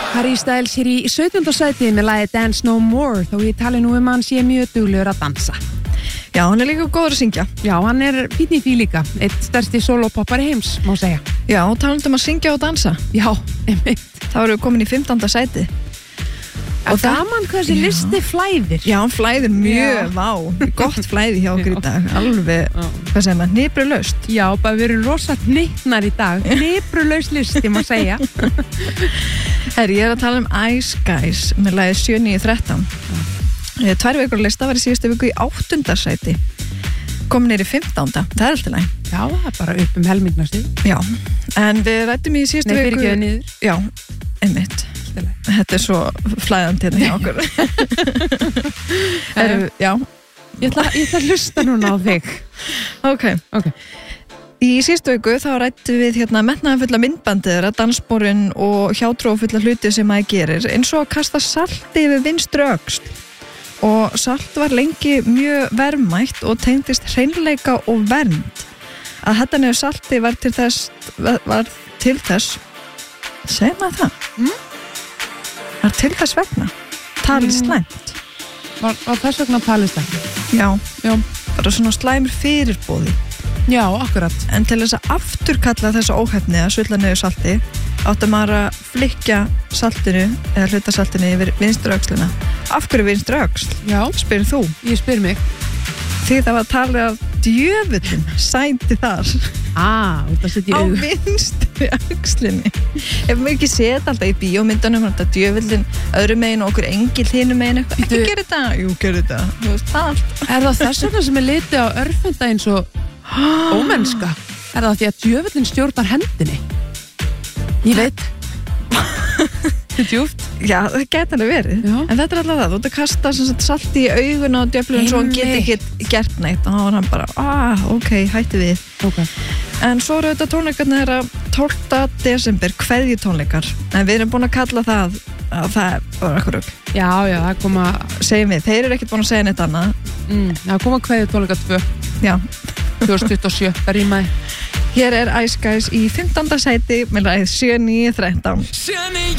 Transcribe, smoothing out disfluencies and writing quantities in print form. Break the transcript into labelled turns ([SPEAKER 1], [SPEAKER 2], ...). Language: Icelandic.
[SPEAKER 1] Harry Styles hér í 17. sæti með lagið Dance No More, þó ég tali nú hann sé mjög duglegur að dansa.
[SPEAKER 2] Já, hann líka góður að syngja.
[SPEAKER 1] Já, hann fínn í því líka, eitt stærsti solopoppari heims, má segja.
[SPEAKER 2] Já, talandum að syngja og dansa.
[SPEAKER 1] Já, einmitt.
[SPEAKER 2] Þá erum við komin í 15. sæti.
[SPEAKER 1] Og gaman hvað þessi listi flæðir.
[SPEAKER 2] Já, hann flæðir mjög, gott flæði hjá okkur í dag. Alveg, hvað segir maður, hniprulaust.
[SPEAKER 1] Já, bara við erum rosa hnippnar í dag. Hniprulaust listi, má segja.
[SPEAKER 2] Herri, ég að tala um Ice Guys með lagið 7-9-13. 2 vikur lista var í síðustu viku í 8. sæti. Komin í 15. Það alltaf læg.
[SPEAKER 1] Já, það bara upp helmingnastu.
[SPEAKER 2] Já, en við rættum í síðustu viku.
[SPEAKER 1] Nei, fyrir ekki niður.
[SPEAKER 2] Já, einmitt. Þetta svo flæðandi hérna hjá okkur. Já.
[SPEAKER 1] Ég ætla að hlusta núna á þig.
[SPEAKER 2] Ok. Í síðustu viku þá rættum við metnaðarfulla myndbandið, danssporin og hjátrúarfulla hluti sem maður gerir, eins og að kasta salti yfir vinstri öxl. Og salt var lengi mjög verðmætt og tengdist hreinleika og vernd. Að þetta nefnir salti var til þess segir maður það? Var til þess vegna talið slæmt.
[SPEAKER 1] Var þess vegna talið slæmt?
[SPEAKER 2] Já, bara svona slæmur fyrirbóði.
[SPEAKER 1] Já, akkurat.
[SPEAKER 2] En til þess að afturkalla þessa óhefni að sulla niður salti átti maður að flikja saltinu eða hluta saltinu yfir vinstri öxlina. Af hverju vinstri öxl?
[SPEAKER 1] Já.
[SPEAKER 2] Spyrir þú?
[SPEAKER 1] Ég spyr mig.
[SPEAKER 2] Því það var talið af djöfullin sæti þar.
[SPEAKER 1] Það setja
[SPEAKER 2] á vinstri öxlinni. Ef maður ekki set alltaf í bíómyndunum þetta djöfullin öðru megin og okkur engil hinu megin eitthvað. Ekki gera þetta. Jú, gera þetta. Þú veist það allt.
[SPEAKER 1] Það þess vegna sem litið á örfenda eins og ómennska? Það því að djöfullin stjórnar hendinni? Ég veit. Þetta djúpt.
[SPEAKER 2] Já, það geta alveg verið. Já. En þetta alltaf það. Þú ert að kasta salti í augun á djöflunum svo hann geti ekki gert neitt og þá var hann bara, ok, hætti við.
[SPEAKER 1] Okay.
[SPEAKER 2] En svo eru þetta tónleikarnir þeirra 12. desember, kveðjutónleikar. En við erum búin að kalla það að það var eitthvað rugl.
[SPEAKER 1] Já, það koma...
[SPEAKER 2] Segjum við, þeir eru ekkert búin að segja neitt annað.
[SPEAKER 1] Það koma kveðjutónleikar 2.
[SPEAKER 2] Já.
[SPEAKER 1] 2027, það rýmaði.
[SPEAKER 2] Hér er Ice Guys í 15. sæti með lagið 7-9-13.